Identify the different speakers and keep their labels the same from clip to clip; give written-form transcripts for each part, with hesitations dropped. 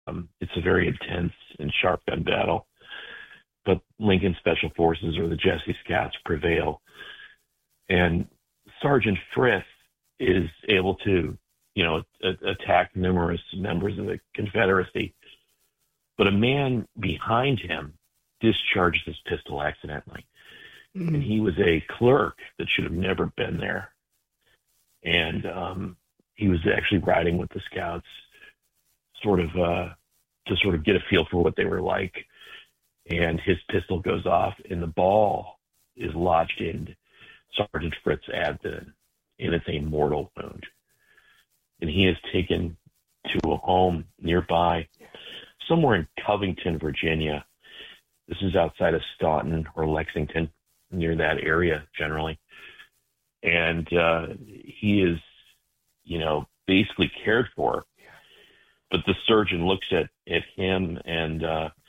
Speaker 1: It's a very intense and sharp gun battle, but Lincoln Special Forces or the Jesse Scouts prevail. And Sergeant Frith is able to, attack numerous members of the Confederacy. But a man behind him discharged his pistol accidentally. Mm-hmm. And he was a clerk that should have never been there. And he was actually riding with the Scouts to sort of get a feel for what they were like. And his pistol goes off, and the ball is lodged in Sergeant Fritz's abdomen, and it's a mortal wound. And he is taken to a home nearby, somewhere in Covington, Virginia. This is outside of Staunton or Lexington, near that area generally. And he is, basically cared for. But the surgeon looks at him and,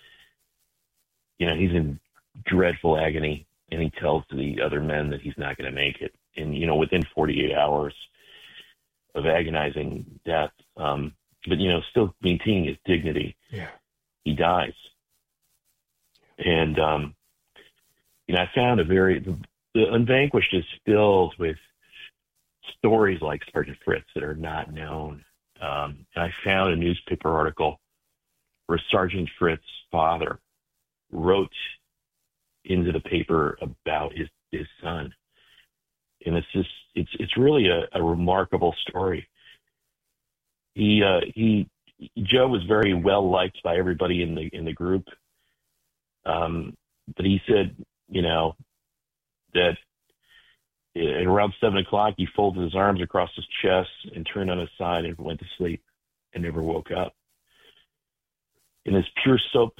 Speaker 1: he's in dreadful agony, and he tells the other men that he's not going to make it. And, within 48 hours of agonizing death, but, still maintaining his dignity, he dies. And, I found the Unvanquished is filled with stories like Sergeant Fritz that are not known. And I found a newspaper article where Sergeant Fritz's father wrote into the paper about his son. And it's really a remarkable story. Joe was very well liked by everybody in the group. But he said, that at around 7:00, he folded his arms across his chest and turned on his side and went to sleep and never woke up. In his pure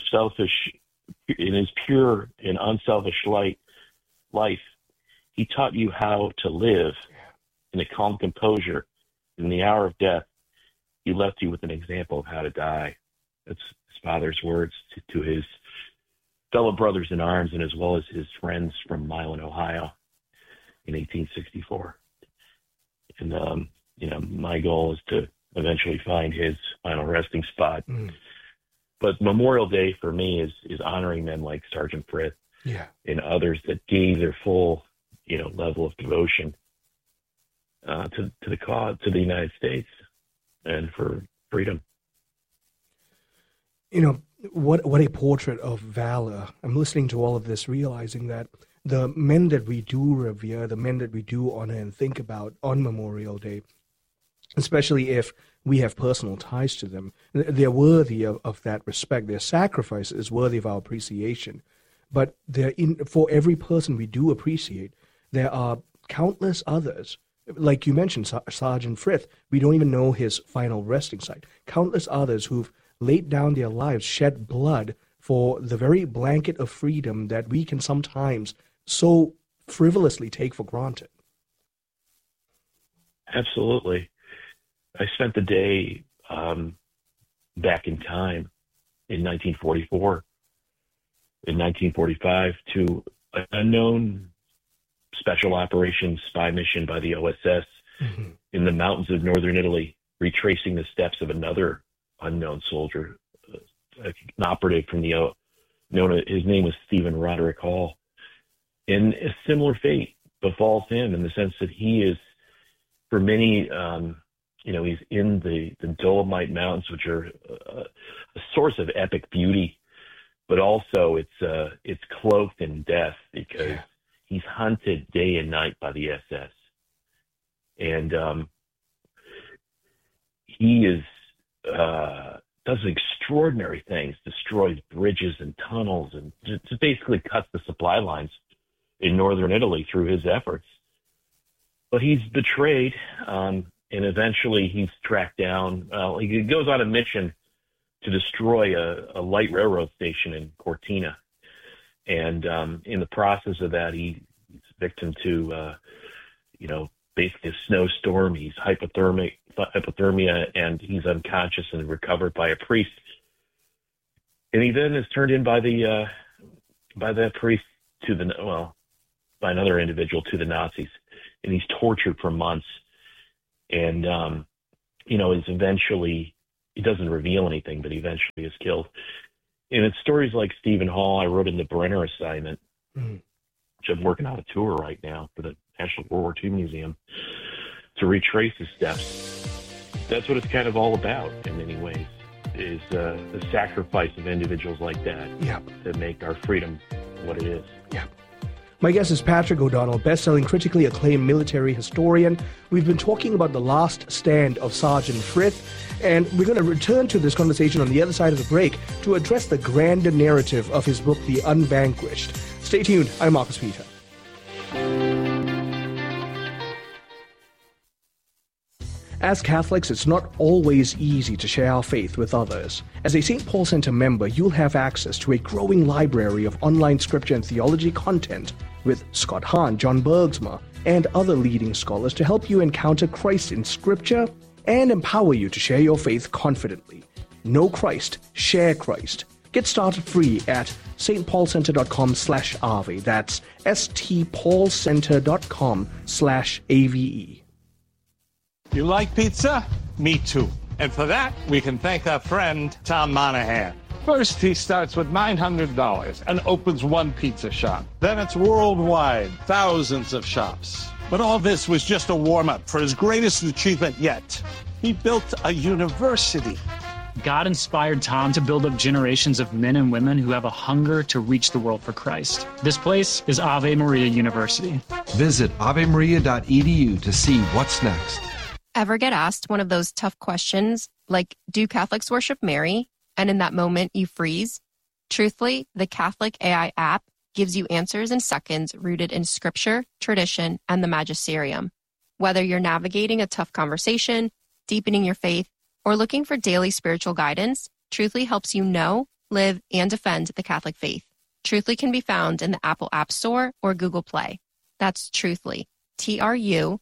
Speaker 1: and unselfish life, he taught you how to live in a calm composure. In the hour of death, he left you with an example of how to die. That's his father's words to his fellow brothers in arms, and as well as his friends from Milan, Ohio, in 1864. And my goal is to eventually find his final resting spot. But Memorial Day for me is honoring men like Sergeant Frith and others that gave their full level of devotion to the cause, to the United States, and for freedom.
Speaker 2: What a portrait of valor. I'm listening to all of this, realizing that the men that we do revere, the men that we do honor and think about on Memorial Day, especially if we have personal ties to them, they're worthy of that respect. Their sacrifice is worthy of our appreciation. But for every person we do appreciate, there are countless others. Like you mentioned, Sergeant Frith, we don't even know his final resting site. Countless others who've laid down their lives, shed blood for the very blanket of freedom that we can sometimes so frivolously take for granted.
Speaker 1: Absolutely. I spent the day back in time in 1944, in 1945, to an unknown special operations spy mission by the OSS in the mountains of northern Italy, retracing the steps of another unknown soldier, an operative from his name was Stephen Roderick Hall. And a similar fate befalls him in the sense that he is, for many, he's in the Dolomite Mountains, which are a source of epic beauty, but also it's cloaked in death because he's hunted day and night by the SS. And he does extraordinary things, destroys bridges and tunnels, and just basically cuts the supply lines in northern Italy through his efforts. But he's betrayed, and eventually he's tracked down. He goes on a mission to destroy a light railroad station in Cortina. And in the process of that, he's victim to, basically a snowstorm. He's hypothermia, and he's unconscious and recovered by a priest. And he then is turned in by that priest by another individual to the Nazis. And he's tortured for months, and is eventually he doesn't reveal anything, but eventually is killed. And it's stories like Stephen Hall I wrote in the Brenner Assignment, which I'm working on a tour right now for the National World War II Museum, to retrace his steps. That's what it's kind of all about in many ways, is the sacrifice of individuals like that to make our freedom what it is.
Speaker 2: Yeah. My guest is Patrick O'Donnell, best-selling, critically acclaimed military historian. We've been talking about the last stand of Sergeant Frith, and we're going to return to this conversation on the other side of the break to address the grander narrative of his book, The Unvanquished. Stay tuned. I'm Marcus Peter. As Catholics, it's not always easy to share our faith with others. As a St. Paul Center member, you'll have access to a growing library of online scripture and theology content with Scott Hahn, John Bergsma, and other leading scholars to help you encounter Christ in Scripture and empower you to share your faith confidently. Know Christ, share Christ. Get started free at stpaulcenter.com/Ave. That's stpaulcenter.com/AVE.
Speaker 3: You like pizza? Me too. And for that, we can thank our friend, Tom Monahan. First, he starts with $900 and opens one pizza shop. Then it's worldwide, thousands of shops. But all this was just a warm-up for his greatest achievement yet. He built a university.
Speaker 4: God inspired Tom to build up generations of men and women who have a hunger to reach the world for Christ. This place is Ave Maria University.
Speaker 5: Visit avemaria.edu to see what's next.
Speaker 6: Ever get asked one of those tough questions, like, do Catholics worship Mary? And in that moment, you freeze? Truthfully, the Catholic AI app gives you answers in seconds rooted in scripture, tradition, and the magisterium. Whether you're navigating a tough conversation, deepening your faith, or looking for daily spiritual guidance, Truthfully helps you know, live, and defend the Catholic faith. Truthfully can be found in the Apple App Store or Google Play. That's Truthfully, TRUTHLY.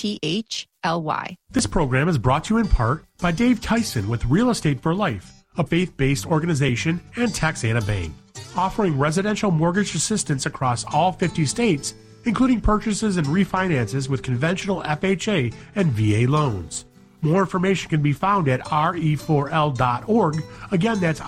Speaker 7: This program is brought to you in part by Dave Tyson with Real Estate for Life, a faith-based organization, and Texana Bank, offering residential mortgage assistance across all 50 states, including purchases and refinances with conventional FHA and VA loans. More information can be found at re4l.org. Again, that's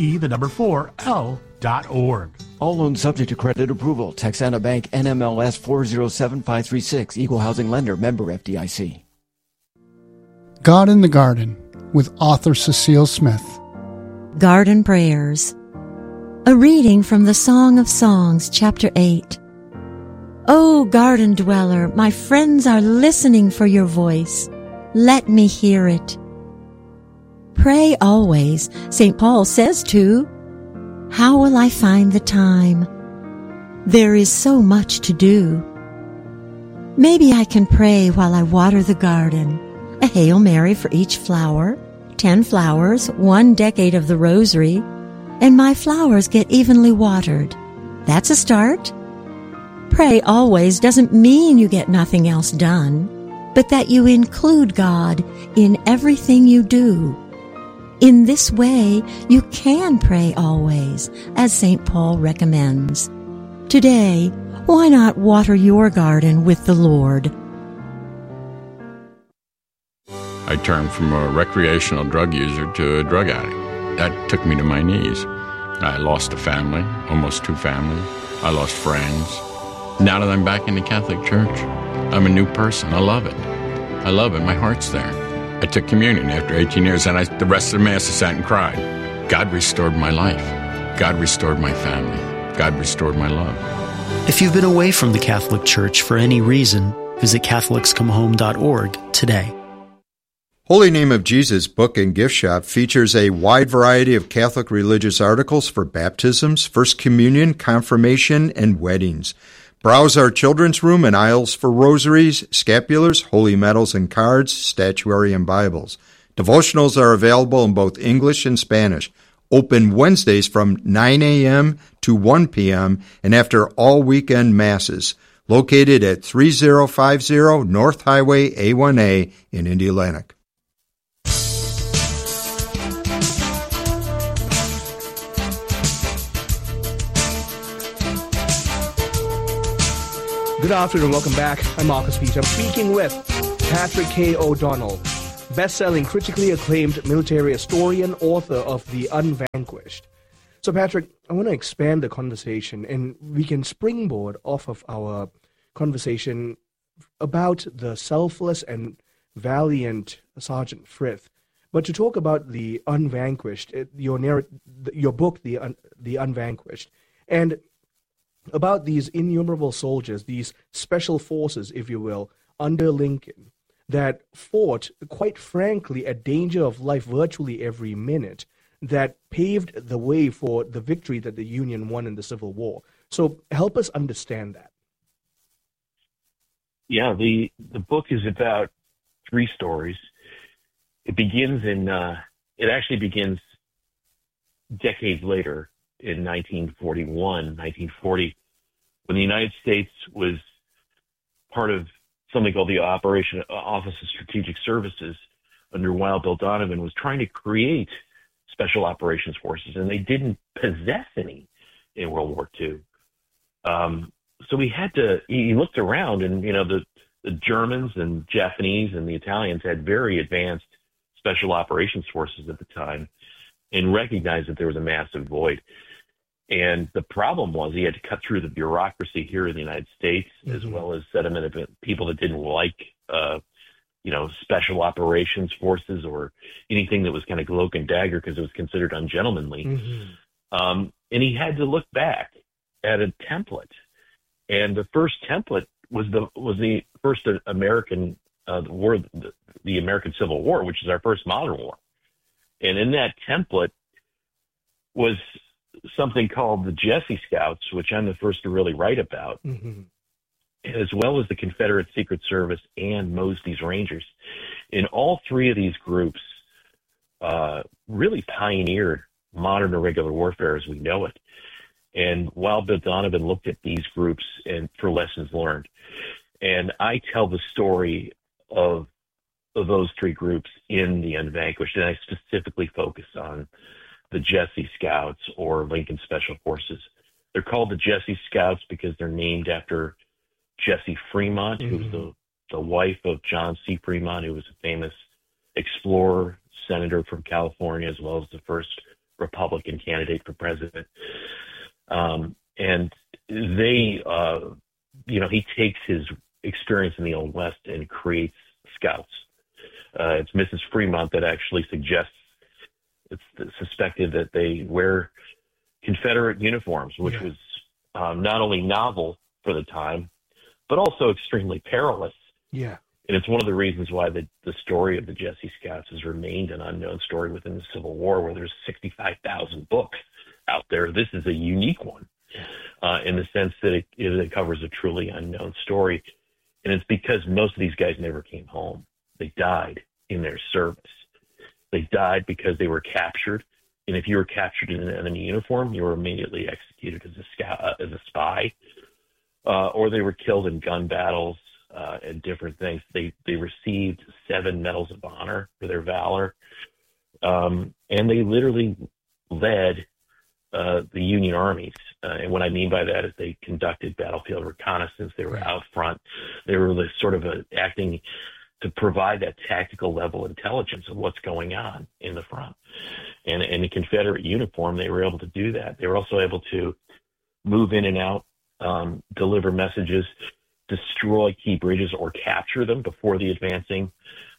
Speaker 7: re4l.org.
Speaker 8: All loans subject to credit approval. Texana Bank, NMLS 407536. Equal housing lender. Member FDIC.
Speaker 9: God in the Garden with author Cecile Smith.
Speaker 10: Garden Prayers. A reading from the Song of Songs, chapter 8. O garden dweller, my friends are listening for your voice. Let me hear it. Pray always, St. Paul says to. How will I find the time? There is so much to do. Maybe I can pray while I water the garden. A Hail Mary for each flower, 10 flowers, 1 decade of the rosary, and my flowers get evenly watered. That's a start. Pray always doesn't mean you get nothing else done, but that you include God in everything you do. In this way, you can pray always, as St. Paul recommends. Today, why not water your garden with the Lord?
Speaker 11: I turned from a recreational drug user to a drug addict. That took me to my knees. I lost a family, almost 2 families. I lost friends. Now that I'm back in the Catholic Church, I'm a new person. I love it. I love it. My heart's there. I took communion after 18 years, and the rest of the Mass I sat and cried. God restored my life. God restored my family. God restored my love.
Speaker 12: If you've been away from the Catholic Church for any reason, visit CatholicsComeHome.org today.
Speaker 13: Holy Name of Jesus Book and Gift Shop features a wide variety of Catholic religious articles for baptisms, First Communion, confirmation, and weddings. Browse our children's room and aisles for rosaries, scapulars, holy medals and cards, statuary, and Bibles. Devotionals are available in both English and Spanish. Open Wednesdays from 9 a.m. to 1 p.m. and after all weekend masses. Located at 3050 North Highway A1A in Indianapolis.
Speaker 2: Good afternoon, welcome back. I'm Marcus Peter. I'm speaking with Patrick K. O'Donnell, best-selling, critically acclaimed military historian, author of The Unvanquished. So, Patrick, I want to expand the conversation, and we can springboard off of our conversation about the selfless and valiant Sergeant Frith. But to talk about The Unvanquished, your book, The Unvanquished, and about these innumerable soldiers, these special forces, if you will, under Lincoln, that fought, quite frankly, at danger of life virtually every minute, that paved the way for the victory that the Union won in the Civil War. So help us understand that.
Speaker 1: Yeah, the book is about three stories. It actually begins decades later in 1941, 1940, when the United States was part of something called the Office of Strategic Services under Wild Bill Donovan, was trying to create special operations forces, and they didn't possess any in World War II. So he looked around, and, the Germans and Japanese and the Italians had very advanced special operations forces at the time, and recognized that there was a massive void. And the problem was he had to cut through the bureaucracy here in the United States, as well as sediment of people that didn't like, special operations forces or anything that was kind of cloak and dagger because it was considered ungentlemanly. And he had to look back at a template. And the first template was the first American war, the American Civil War, which is our first modern war. And in that template was something called the Jesse Scouts, which I'm the first to really write about, as well as the Confederate Secret Service and Mosby's Rangers. And all three of these groups really pioneered modern irregular warfare as we know it. And Wild Bill Donovan looked at these groups and for lessons learned. And I tell the story of those three groups in The Unvanquished, and I specifically focus on the Jesse Scouts, or Lincoln Special Forces. They're called the Jesse Scouts because they're named after Jessie Fremont, who was the wife of John C. Fremont, who was a famous explorer, senator from California, as well as the first Republican candidate for president. And they, he takes his experience in the Old West and creates scouts. It's Mrs. Fremont that actually suggests, it's suspected that they wear Confederate uniforms, which was not only novel for the time, but also extremely perilous.
Speaker 2: Yeah.
Speaker 1: And it's one of the reasons why the story of the Jesse Scouts has remained an unknown story within the Civil War, where there's 65,000 books out there. This is a unique one in the sense that it covers a truly unknown story. And it's because most of these guys never came home. They died in their service. They died because they were captured. And if you were captured in an enemy uniform, you were immediately executed as a spy, or they were killed in gun battles and different things. They received 7 medals of honor for their valor, and they literally led the Union armies. And what I mean by that is they conducted battlefield reconnaissance. They were out front. They were sort of acting to provide that tactical level intelligence of what's going on in the front. And in the Confederate uniform, they were able to do that. They were also able to move in and out, deliver messages, destroy key bridges or capture them before the advancing,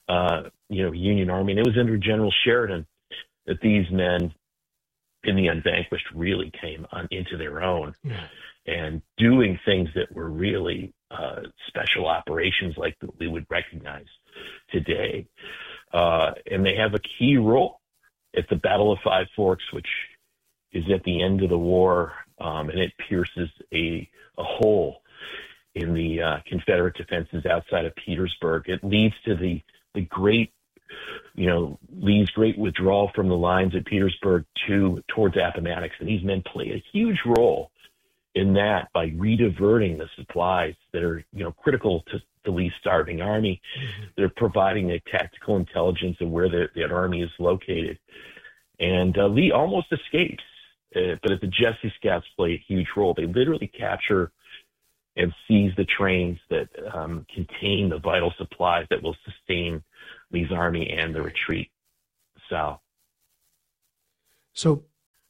Speaker 1: Union Army. And it was under General Sheridan that these men in The Unvanquished really came into their own and doing things that were really special operations like we would recognize today. And they have a key role at the Battle of Five Forks, which is at the end of the war, and it pierces a hole in the Confederate defenses outside of Petersburg. It leads to the great, Lee's great withdrawal from the lines at Petersburg towards Appomattox. And these men play a huge role in that by rediverting the supplies that are, critical to Lee's starving army. They're providing the tactical intelligence of where that army is located. And Lee almost escapes, but the Jesse Scouts play a huge role. They literally capture and seize the trains that contain the vital supplies that will sustain Lee's army and the retreat south.
Speaker 2: So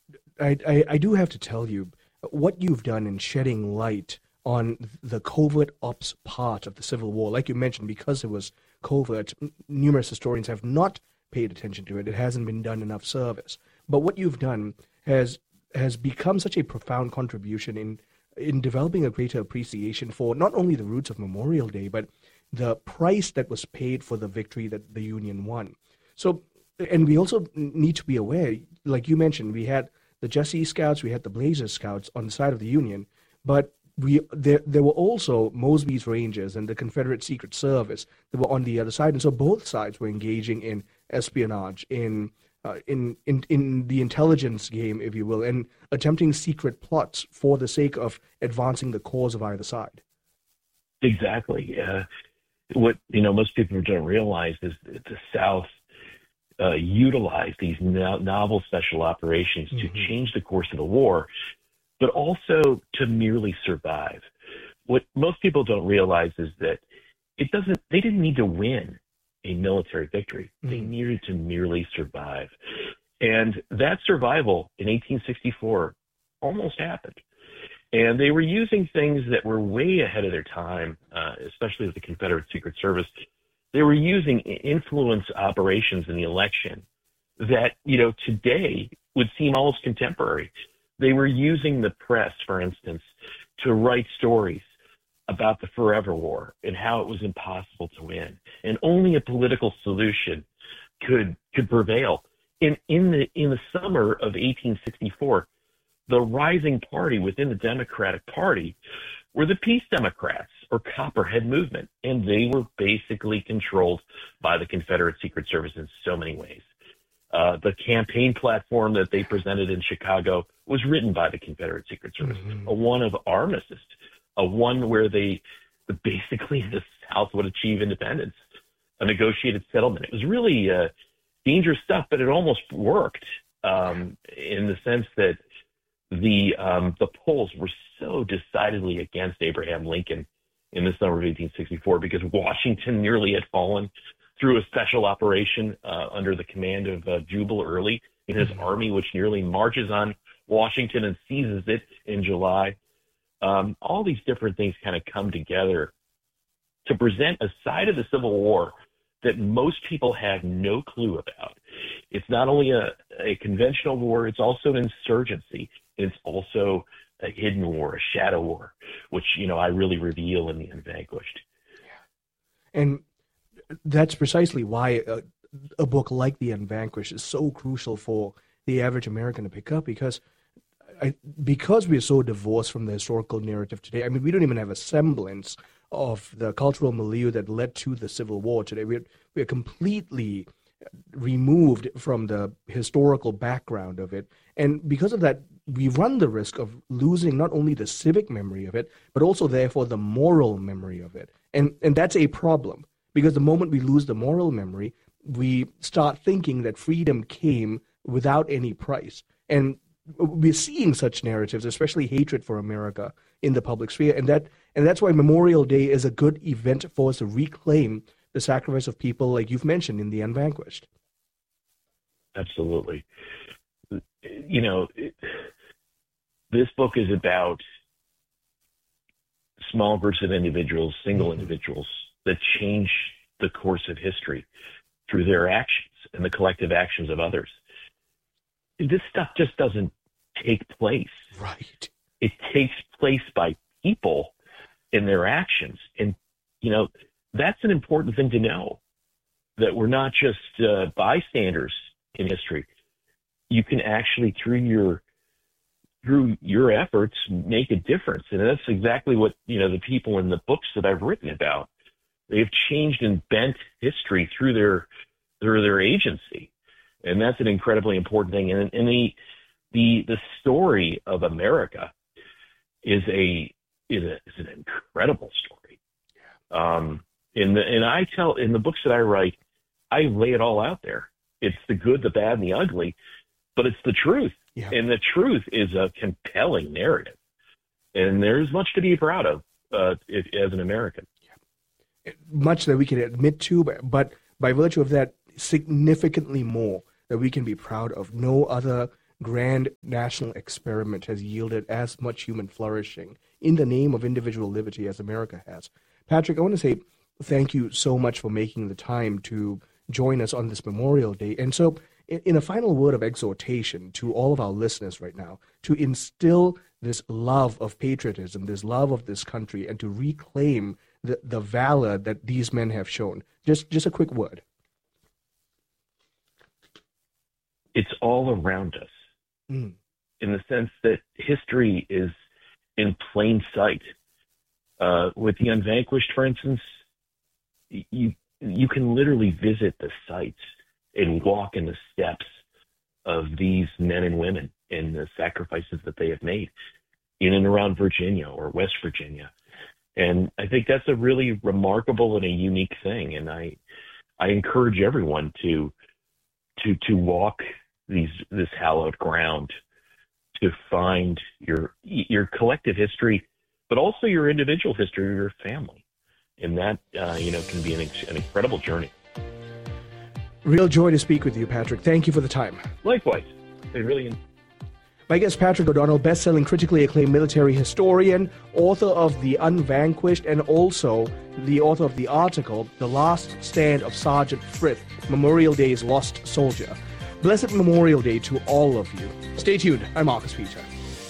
Speaker 2: I do have to tell you, what you've done in shedding light on the covert ops part of the Civil War, like you mentioned, because it was covert, numerous historians have not paid attention to it. It hasn't been done enough service. But what you've done has become such a profound contribution in developing a greater appreciation for not only the roots of Memorial Day, but the price that was paid for the victory that the Union won. So, and we also need to be aware, like you mentioned, we had the Jesse Scouts, we had the Blazer Scouts on the side of the Union, but there were also Mosby's Rangers and the Confederate Secret Service that were on the other side, and so both sides were engaging in espionage, in the intelligence game, if you will, and attempting secret plots for the sake of advancing the cause of either side.
Speaker 1: Exactly. What most people don't realize is that the South utilized these novel special operations to change the course of the war, but also to merely survive. What most people don't realize is that they didn't need to win a military victory. They needed to merely survive. And that survival in 1864 almost happened. And they were using things that were way ahead of their time, especially with the Confederate Secret Service. They were using influence operations in the election that, today would seem almost contemporary. They were using the press, for instance, to write stories about the Forever War and how it was impossible to win, and only a political solution could prevail. In the summer of 1864, the rising party within the Democratic Party were the Peace Democrats, or Copperhead movement, and they were basically controlled by the Confederate Secret Service in so many ways. The campaign platform that they presented in Chicago was written by the Confederate Secret Service, a one of armistice, a one where basically the South would achieve independence, a negotiated settlement. It was really dangerous stuff, but it almost worked in the sense that the polls were so decidedly against Abraham Lincoln in the summer of 1864 because Washington nearly had fallen through a special operation under the command of Jubal Early in his army, which nearly marches on Washington and seizes it in July. All these different things kind of come together to present a side of the Civil War that most people have no clue about. It's not only a conventional war, it's also an insurgency. It's also a hidden war, a shadow war, which, I really reveal in The Unvanquished.
Speaker 2: Yeah. And that's precisely why a book like The Unvanquished is so crucial for the average American to pick up, because we're so divorced from the historical narrative today. I mean, we don't even have a semblance of the cultural milieu that led to the Civil War today. We're completely removed from the historical background of it. And because of that, we run the risk of losing not only the civic memory of it, but also, therefore, the moral memory of it. And that's a problem, because the moment we lose the moral memory, we start thinking that freedom came without any price. And we're seeing such narratives, especially hatred for America, in the public sphere. And that's why Memorial Day is a good event for us to reclaim the sacrifice of people like you've mentioned in The Unvanquished.
Speaker 1: Absolutely. This book is about small groups of individuals, single individuals, that change the course of history through their actions and the collective actions of others. This stuff just doesn't take place.
Speaker 2: Right.
Speaker 1: It takes place by people in their actions. And, that's an important thing to know, that we're not just bystanders in history. You can actually, through your efforts, make a difference. And that's exactly what, the people in the books that I've written about, they've changed and bent history through their agency. And that's an incredibly important thing. And the story of America is an incredible story. In the books that I write, I lay it all out there. It's the good, the bad, and the ugly, but it's the truth. Yeah. And the truth is a compelling narrative. And there's much to be proud of as an American.
Speaker 2: Yeah. Much that we can admit to, but by virtue of that, significantly more that we can be proud of. No other grand national experiment has yielded as much human flourishing in the name of individual liberty as America has. Patrick, I want to say thank you so much for making the time to join us on this Memorial Day. And so, in a final word of exhortation to all of our listeners right now, to instill this love of patriotism, this love of this country, and to reclaim the valor that these men have shown. Just a quick word.
Speaker 1: It's all around us, in the sense that history is in plain sight. With the Unvanquished, for instance, you can literally visit the sites and walk in the steps of these men and women and the sacrifices that they have made in and around Virginia or West Virginia. And I think that's a really remarkable and a unique thing. And I encourage everyone to walk this hallowed ground, to find your collective history, but also your individual history of your family. And that, can be an incredible journey.
Speaker 2: Real joy to speak with you, Patrick. Thank you for the time.
Speaker 1: Likewise. I really.
Speaker 2: My guest, Patrick O'Donnell, best-selling, critically acclaimed military historian, author of The Unvanquished, and also the author of the article, The Last Stand of Sergeant Frith, Memorial Day's Lost Soldier. Blessed Memorial Day to all of you. Stay tuned. I'm Marcus Peter.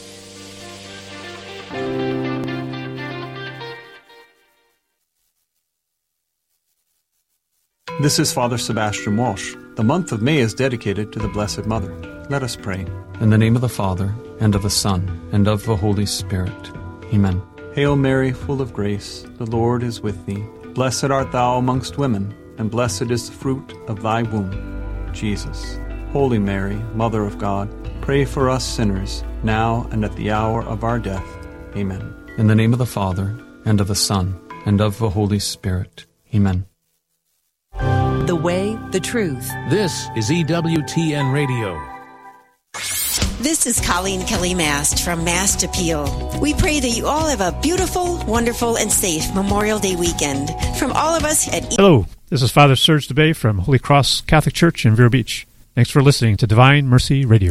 Speaker 14: This is Father Sebastian Walsh. The month of May is dedicated to the Blessed Mother. Let us pray.
Speaker 15: In the name of the Father, and of the Son, and of the Holy Spirit. Amen.
Speaker 14: Hail Mary, full of grace, the Lord is with thee. Blessed art thou amongst women, and blessed is the fruit of thy womb, Jesus. Holy Mary, Mother of God, pray for us sinners, now and at the hour of our death. Amen.
Speaker 15: In the name of the Father, and of the Son, and of the Holy Spirit. Amen.
Speaker 16: The way, the truth.
Speaker 17: This is EWTN Radio.
Speaker 18: This is Colleen Kelly Mast from Mast Appeal. We pray that you all have a beautiful, wonderful, and safe Memorial Day weekend. From all of us at
Speaker 19: Hello, this is Father Serge DeBay from Holy Cross Catholic Church in Vero Beach. Thanks for listening to Divine Mercy Radio.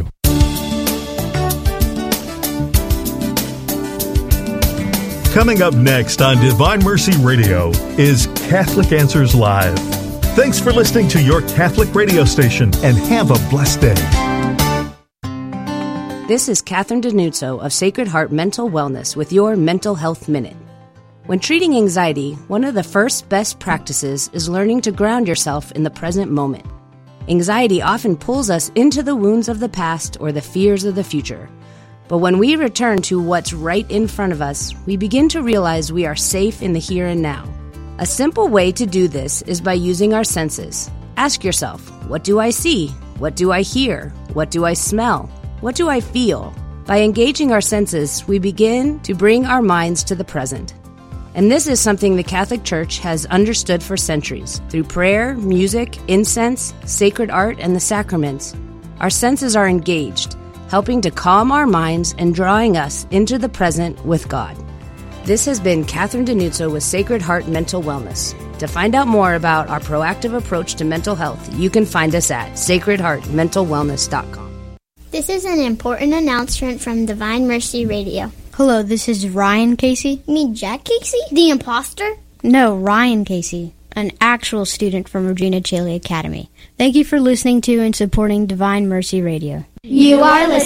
Speaker 20: Coming up next on Divine Mercy Radio is Catholic Answers Live. Thanks for listening to your Catholic radio station, and have a blessed day.
Speaker 21: This is Catherine Denuzzo of Sacred Heart Mental Wellness with your Mental Health Minute. When treating anxiety, one of the first best practices is learning to ground yourself in the present moment. Anxiety often pulls us into the wounds of the past or the fears of the future. But when we return to what's right in front of us, we begin to realize we are safe in the here and now. A simple way to do this is by using our senses. Ask yourself, what do I see? What do I hear? What do I smell? What do I feel? By engaging our senses, we begin to bring our minds to the present. And this is something the Catholic Church has understood for centuries. Through prayer, music, incense, sacred art, and the sacraments, our senses are engaged, helping to calm our minds and drawing us into the present with God. This has been Catherine Denuzzo with Sacred Heart Mental Wellness. To find out more about our proactive approach to mental health, you can find us at sacredheartmentalwellness.com.
Speaker 22: This is an important announcement from Divine Mercy Radio.
Speaker 23: Hello, this is Ryan Casey.
Speaker 22: You mean Jack Casey? The imposter?
Speaker 23: No, Ryan Casey, an actual student from Regina Caeli Academy. Thank you for listening to and supporting Divine Mercy Radio.
Speaker 22: You are listening